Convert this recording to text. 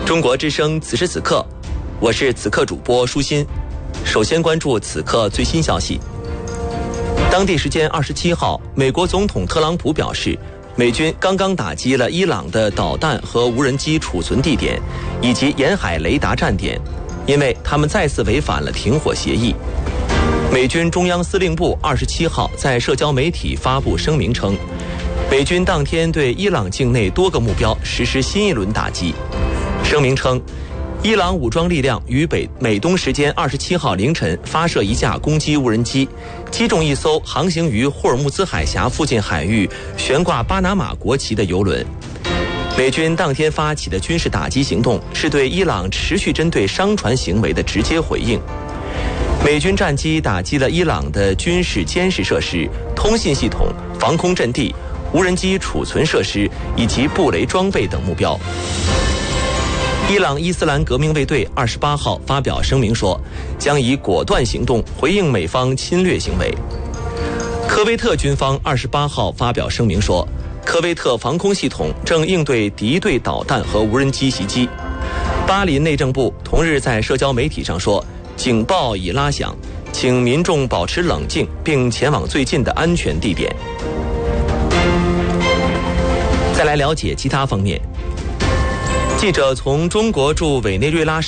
中国之声此时此刻，我是此刻主播舒心。首先关注此刻最新消息。当地时间27号，美国总统特朗普表示，美军刚刚打击了伊朗的导弹和无人机储存地点以及沿海雷达站点，因为他们再次违反了停火协议。美军中央司令部27号在社交媒体发布声明称，美军当天对伊朗境内多个目标实施新一轮打击。声明称，伊朗武装力量于美东时间27号凌晨发射一架攻击无人机，击中一艘航行于霍尔木兹海峡附近海域悬挂巴拿马国旗的油轮。美军当天发起的军事打击行动是对伊朗持续针对商船行为的直接回应。美军战机打击了伊朗的军事监视设施、通信系统、防空阵地、无人机储存设施以及布雷装备等目标。伊朗伊斯兰革命卫队28号发表声明说，将以果断行动回应美方侵略行为。科威特军方28号发表声明说，科威特防空系统正应对敌对导弹和无人机袭击。巴林内政部同日在社交媒体上说，警报已拉响，请民众保持冷静并前往最近的安全地点。再来了解其他方面。记者从中国驻委内瑞拉